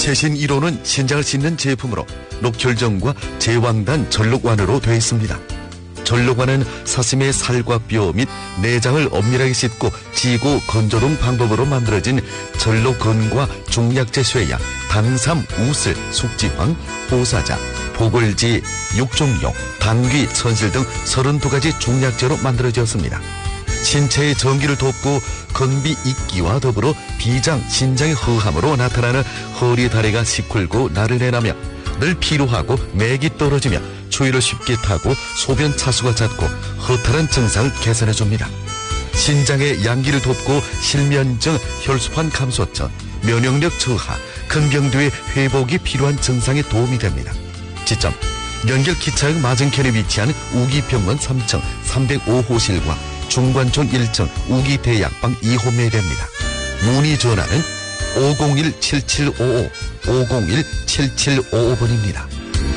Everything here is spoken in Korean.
최신 1호는 신장을 씻는 제품으로 녹혈정과 제왕단 전록완으로 되어 있습니다. 전록완은 사슴의 살과 뼈 및 내장을 엄밀하게 씻고 지고 건조동 방법으로 만들어진 전록건과 중약제 쇠약, 당삼, 우슬, 숙지황, 호사자, 보글지, 육종용, 당귀, 선실 등 32가지 중약제로 만들어졌습니다. 신체의 전기를 돕고 건비 있기와 더불어 비장, 신장의 허함으로 나타나는 허리 다리가 시큰고 나를 내나며 늘 피로하고 맥이 떨어지며 추위를 쉽게 타고 소변 차수가 잦고 허탈한 증상을 개선해줍니다. 신장의 양기를 돕고 실면증, 혈소판 감소증, 면역력 저하, 근경도의 회복이 필요한 증상에 도움이 됩니다. 지점 연결 기차역 맞은편에 위치한 우기병원 3층 305호실과 중관촌 1층 우기대약방 2호매에 됩니다. 문의 전화는 501-7755, 501-7755번입니다.